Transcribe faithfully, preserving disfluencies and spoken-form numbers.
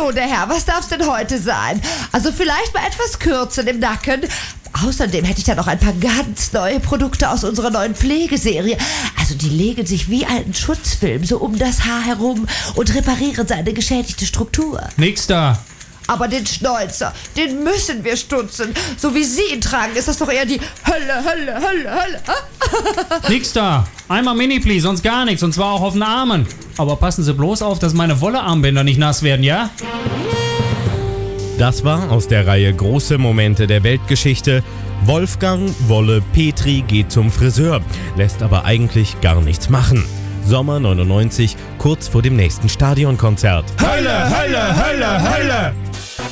So, der Herr, was darf's denn heute sein? Also vielleicht mal etwas kürzen im Nacken. Außerdem hätte ich da noch ein paar ganz neue Produkte aus unserer neuen Pflegeserie. Also die legen sich wie einen Schutzfilm so um das Haar herum und reparieren seine geschädigte Struktur. Nix da. Aber den Schnäuzer, den müssen wir stutzen. So wie Sie ihn tragen, ist das doch eher die Hölle, Hölle, Hölle, Hölle. Nix da. Einmal Mini, please, sonst gar nichts. Und zwar auch auf den Armen. Aber passen Sie bloß auf, dass meine Wollearmbänder nicht nass werden, ja? Das war aus der Reihe Große Momente der Weltgeschichte. Wolfgang Wolle Petri geht zum Friseur, lässt aber eigentlich gar nichts machen. Sommer neunundneunzig, kurz vor dem nächsten Stadionkonzert. Hölle, Hölle, Hölle, Hölle!